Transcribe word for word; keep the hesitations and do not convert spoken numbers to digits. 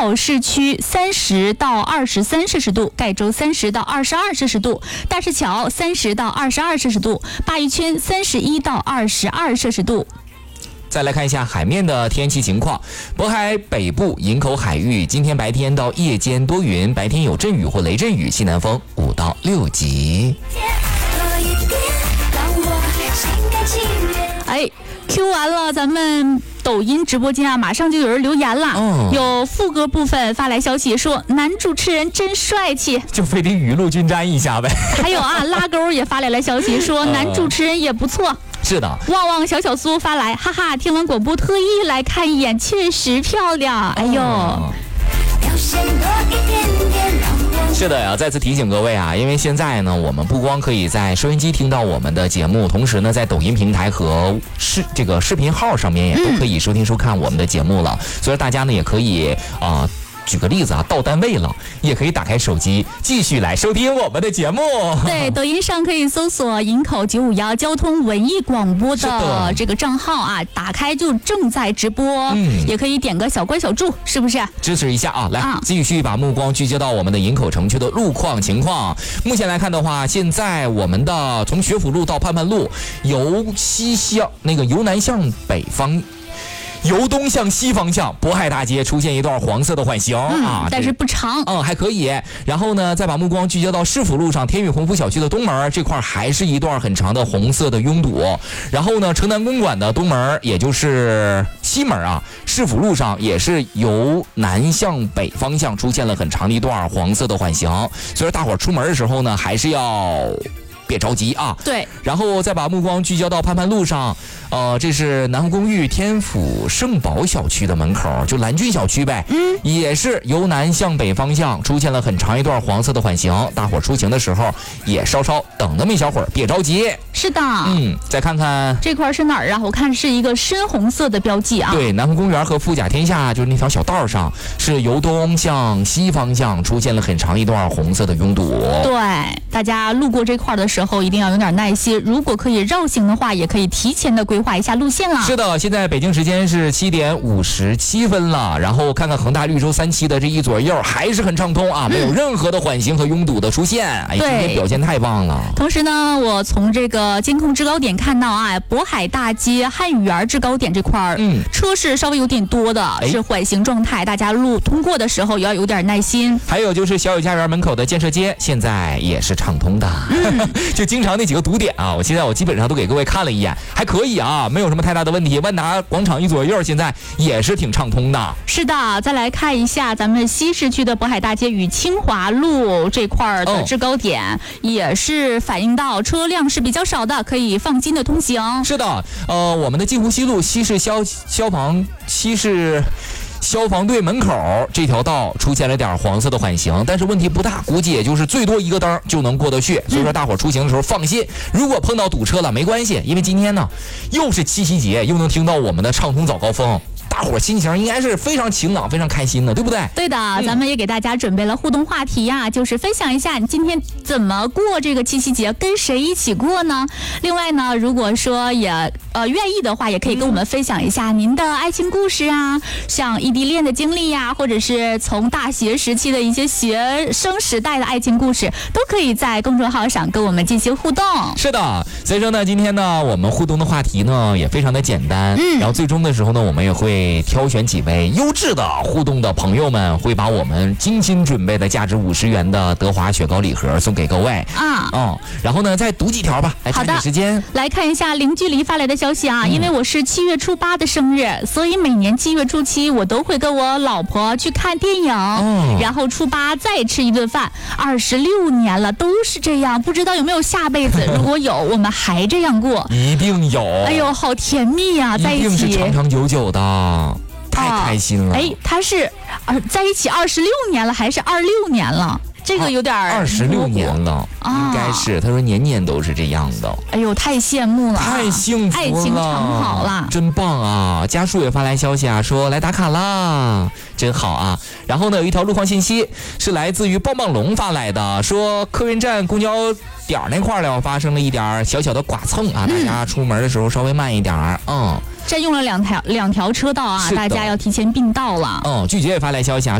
口市区三十到二十三摄氏度，盖州三十到二十二摄氏度，大石桥三十到二十二摄氏度，鲅鱼圈三十一到二十二摄氏度。 再来看一下海面的天气情况，渤海北部营口海域今天白天到夜间多云，白天有阵雨或雷阵雨，西南风五到六级。 哎 Q 完了咱们抖音直播间啊，马上就有人留言了、嗯、有副歌部分发来消息说男主持人真帅气， 就非得雨露均沾一下呗。 还有啊，拉钩也发来了消息说男主持人也不错、嗯是的， 旺旺小小苏发来，哈哈，听完广播特意来看一眼，确实漂亮。哎呦，哦、 是的呀，再次提醒各位啊，因为现在呢，我们不光可以在收音机听到我们的节目，同时呢，在抖音平台和视这个视频号上面也都可以收听收看我们的节目了。嗯、所以大家呢也可以啊。呃举个例子啊，到单位了也可以打开手机继续来收听我们的节目。 对，抖音上可以搜索营口九五幺交通文艺广播的这个账号啊，打开就正在直播、嗯、也可以点个小关小注，是不是支持一下啊？来、啊、继续把目光聚焦到我们的营口城区的路况情况。目前来看的话，现在我们的从学府路到盼盼路，由西向那个由南向北方由东向西方向，渤海大街出现一段黄色的缓行、嗯、啊， 但是不长， 嗯，还可以。然后呢，再把目光聚焦到市府路上天宇鸿福小区的东门这块，还是一段很长的红色的拥堵。然后呢，城南公馆的东门，也就是西门啊，市府路上也是由南向北方向出现了很长的一段黄色的缓行。所以大伙儿出门的时候呢，还是要别着急啊。 对， 然后再把目光聚焦到盼盼路上，呃，这是南湖公寓天府盛宝小区的门口，就蓝俊小区呗，嗯，也是由南向北方向出现了很长一段黄色的缓行，大伙出行的时候也稍稍等那么一小会儿，别着急。 是的， 嗯，再看看这块是哪儿啊？我看是一个深红色的标记啊。 对，南湖公园和富甲天下就是那条小道上，是由东向西方向出现了很长一段红色的拥堵。 对，大家路过这块的时候一定要有点耐心，如果可以绕行的话，也可以提前的规划一下路线了。 是的，现在北京时间是七点五十七分了，然后看看恒大绿洲三期的这一左右还是很畅通啊，没有任何的缓行和拥堵的出现。哎，今天表现太棒了。 同时呢，我从这个监控制高点看到啊，渤海大街汉语园制高点这块，嗯，车是稍微有点多的，是缓行状态，大家路通过的时候也要有点耐心。 还有就是小有家园门口的建设街，现在也是畅通的，嗯、就经常那几个堵点啊，我现在我基本上都给各位看了一眼，还可以啊，没有什么太大的问题。万达广场一左右现在也是挺畅通的。 是的，再来看一下咱们西市区的渤海大街与清华路这块的制高点，哦、也是反映到车辆是比较少的，可以放心的通行。 是的，呃，我们的镜湖西路西市消消防西市消防队门口这条道出现了点黄色的缓行，但是问题不大，估计也就是最多一个灯就能过得去，所以说大伙出行的时候放心。如果碰到堵车了没关系，因为今天呢又是七夕节，又能听到我们的畅通早高峰，大伙心情应该是非常晴朗非常开心的，对不对？ 对的、嗯、咱们也给大家准备了互动话题呀、啊，就是分享一下你今天怎么过这个七夕节，跟谁一起过呢？另外呢，如果说也呃愿意的话，也可以跟我们分享一下您的爱情故事啊，像异地恋的经历呀、啊，或者是从大学时期的一些学生时代的爱情故事，都可以在公众号上跟我们进行互动。 是的，所以说呢，今天呢我们互动的话题呢也非常的简单，嗯，然后最终的时候呢，我们也会挑选几位优质的互动的朋友们，会把我们精心准备的价值五十元的德华雪糕礼盒送给各位啊。嗯，然后呢再读几条吧，来抓紧时间。 来看一下零距离发来的消息啊，因为我是七月初八的生日，所以每年七月初七我都会跟我老婆去看电影，嗯、然后初八再吃一顿饭。二十六年了都是这样，不知道有没有下辈子？如果有，我们还这样过？ 一定有。 哎呦，好甜蜜呀、啊，在一起一定是长长久久的。太开心了！ 哎，他是呃在一起二十六年了，还是二六年了？这个有点二十六年了，应该是。他说年年都是这样的。 哎呦，太羡慕了， 太幸福了， 爱情长好了， 真棒啊！家属也发来消息啊，说来打卡啦，真好啊。然后呢，有一条路况信息是来自于棒棒龙发来的，说客运站公交点那块了发生了一点小小的剐蹭啊，大家出门的时候稍微慢一点，嗯。 占用了两条两条车道啊，大家要提前并道了。 嗯，拒绝也发来消息啊。